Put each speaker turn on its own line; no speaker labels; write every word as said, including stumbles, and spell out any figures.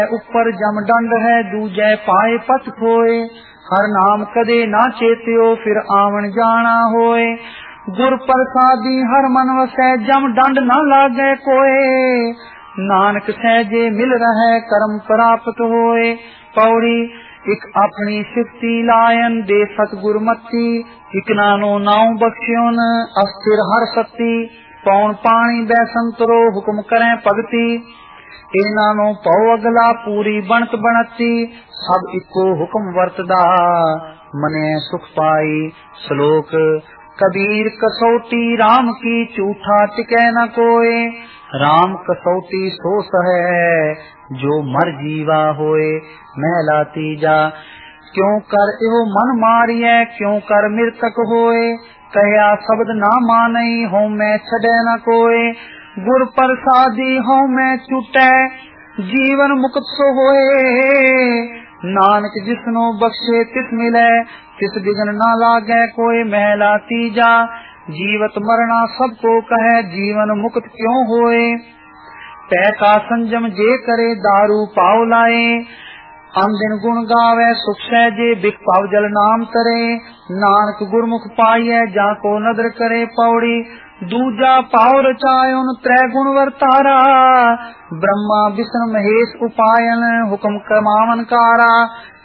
उपर जम दंड है दूजै पाए पत खोए। हर नाम कदे ना चेत्यो फिर आवन जाना होए। गुर प्रसादी हर मन वसै जम दंड ना लागे कोए। नानक सहजे मिल रहे कर्म प्राप्त होए। पौड़ी इक अपनी सिफती लायन दे सतगुर मत्ती। इक नानो नाव बख्शियोन अस्थिर हर सत्ती। पौन पानी बैसंतरो हुक्म करें भगती। इना नो पौ अगला पूरी बनत बनती। सब इको हुक्म वरतदा मने सुख पाई। श्लोक कबीर कसौटी राम की झूठा टिकै न कोय। राम कसौटी सो सहे जो मर जीवा होए। महला तीजा क्यों कर एहो मन मारिए क्यों कर मृतक होए। कहया शब्द ना मानई हों मैं छड़े न कोय। गुर प्रसादी हों मैं छूटे जीवन मुक्त सो होए। नानक जिसनो बख्शे तिस मिले तिस बिघन ना लागे कोई। महला तीजा जीवत मरना सबको कहे जीवन मुक्त क्यों होए। पै का संजम जे करे दारू पाव लाए। अंदिन गुण गावे सुख सहजे बिख पाव जल नाम करे। नानक गुरमुख पाइए जाको नदर करे। पौड़ी दूजा पाव रचायन त्रै गुण वर्तारा। ब्रह्मा विष्णु महेश उपायन हुक्म कमावन कारा।